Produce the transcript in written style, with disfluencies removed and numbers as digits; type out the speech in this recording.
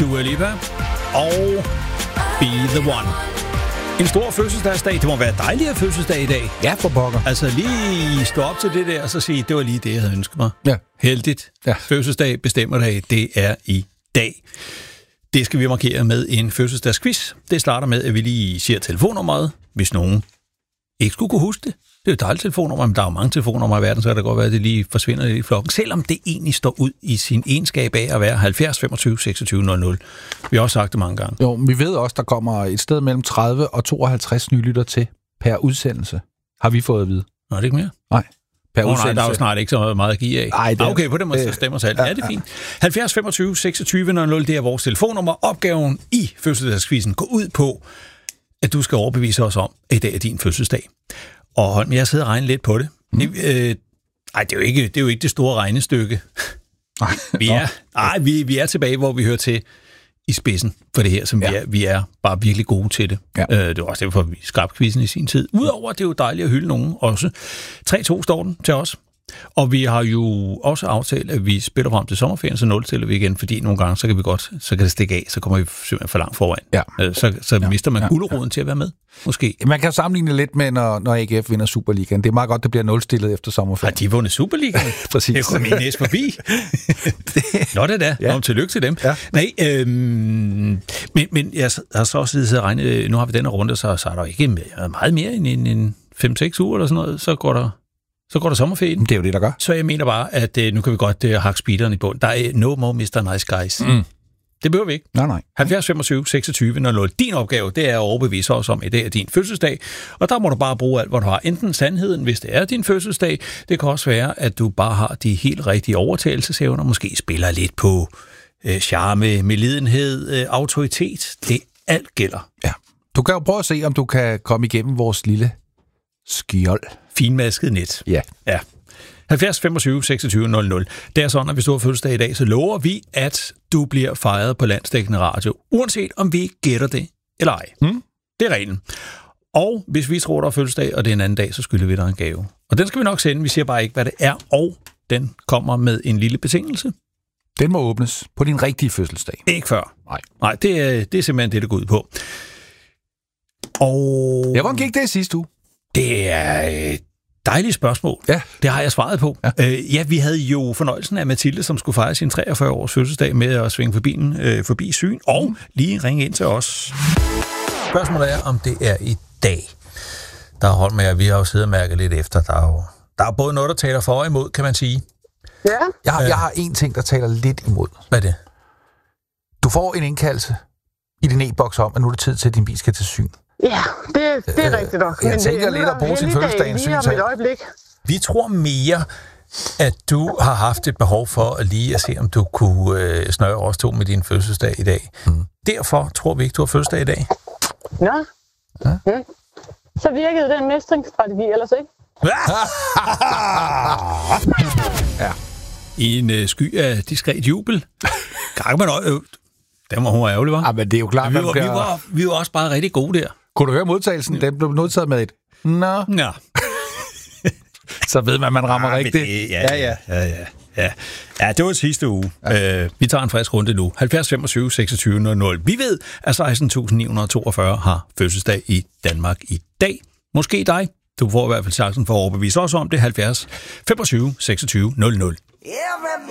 Dua Lipa og Be The One. En stor fødselsdagsdag. Det må være dejligt at fødselsdag i dag. Ja, for pokker. Altså lige stå op til det der, og så sige, det var lige det, jeg havde ønsket mig. Ja. Heldigt. Ja. Fødselsdag bestemmer dag, det er i dag. Det skal vi markere med en fødselsdagsquiz. Det starter med, at vi lige siger telefonnummeret, hvis nogen ikke skulle kunne huske det. Det er jo et dejligt telefonnummer, men der er jo mange telefonnumre i verden, så kan det godt være, at det lige forsvinder lidt i flokken. Selvom det egentlig står ud i sin egenskab af at være 70 25 26 00. Vi har også sagt det mange gange. Jo, vi ved også, der kommer et sted mellem 30 og 52 nye lytter til per udsendelse. Har vi fået at vide. Nå, er det ikke mere? Nej. Per udsendelse. Nej, der er jo snart ikke så meget at give af. Ej, det okay, på den måde stemmer sig alt. Ja, det er fint. 70 25 26 00, det er vores telefonnummer. Opgaven i fødselsdagskvisten går ud på, at du skal overbevise os om, at i dag er din fødselsdag. Og Holm, jeg sidder og regner lidt på det. Det er jo ikke det store regnestykke. Vi er tilbage, hvor vi hører til i spidsen for det her, som vi er bare virkelig gode til det. Ja. Det var også derfor, vi skabte quizzen i sin tid. Udover, at det er jo dejligt at hylde nogen også. 3-2 står den til os. Og vi har jo også aftalt, at vi spiller frem til sommerferien, så nulstiller vi igen, fordi nogle gange, så kan det stikke af, så kommer vi simpelthen for langt foran. Ja. Så mister man guleroden til at være med, måske. Man kan sammenligne lidt med, når AGF vinder Superligaen. Det er meget godt, det bliver nulstillet efter sommerferien. Har de vundet Superligaen? Præcis. Det kommer min næste forbi. Nå, det da. Ja. Tillykke til dem. Ja. Nej, men jeg har så også siddet og regnet, nu har vi den runde, så er der ikke meget mere end 5-6 uger eller sådan noget, så går der sommerferien. Det er jo det, der gør. Så jeg mener bare, at nu kan vi godt hakke speederen i bund. Der er no more Mr. Nice Guys. Det behøver vi ikke. Nej. 70 25 26 00. Din opgave, det er at overbevise os om, at det er din fødselsdag. Og der må du bare bruge alt, hvad du har. Enten sandheden, hvis det er din fødselsdag. Det kan også være, at du bare har de helt rigtige overtagelsesevner. Måske spiller lidt på charme, medlidenhed, autoritet. Det alt gælder. Ja. Du kan jo prøve at se, om du kan komme igennem vores lille skjold. Finmasket net. Ja. 70 25 26 00. Det er sådan, at hvis du har fødselsdag i dag, så lover vi, at du bliver fejret på landsdækkende radio, uanset om vi ikke gætter det eller ej. Det er reglen. Og hvis vi tror, der er fødselsdag, og det er en anden dag, så skylder vi dig en gave. Og den skal vi nok sende. Vi siger bare ikke, hvad det er, og den kommer med en lille betingelse. Den må åbnes på din rigtige fødselsdag. Ikke før. Nej, det er simpelthen det, der går ud på. Og hvordan gik det sidste uge? Det er et dejligt spørgsmål. Ja. Det har jeg svaret på. Ja. Vi havde jo fornøjelsen af Mathilde, som skulle fejre sin 43-års fødselsdag med at svinge forbi Syn, og lige ringe ind til os. Spørgsmålet er, om det er i dag. Der har holdt med, at vi har jo siddet og mærket lidt efter. Der er både noget, der taler for og imod, kan man sige. Ja. Jeg har en ting, der taler lidt imod. Hvad er det? Du får en indkaldelse i din e-boks om, at nu er det tid til, at din bil skal til syn. Ja, det er rigtigt nok. Jeg tænker lidt at bruge sin fødselsdag lige om et øjeblik. Vi tror mere, at du har haft et behov for lige at se, om du kunne snøre os to med din fødselsdag i dag. Derfor tror vi ikke, du har fødselsdag i dag. Nå. Ja. Så virkede den mestringsstrategi ellers ikke? Ja. I en sky af diskret jubel. Gang man den var hun ærgerlig, var? Ja, men det er jo klart, vi var også bare rigtig gode der. Kunne du høre modtagelsen? Den blev modtaget med et nå. Ja. Så ved man rammer rigtigt. Ja, det var sidste uge. Ja. Vi tager en frisk runde nu. 70 25 26 00. Vi ved, at 16.942 har fødselsdag i Danmark i dag. Måske dig. Du får i hvert fald chancen for at overbevise os om det. 70 25 26 00.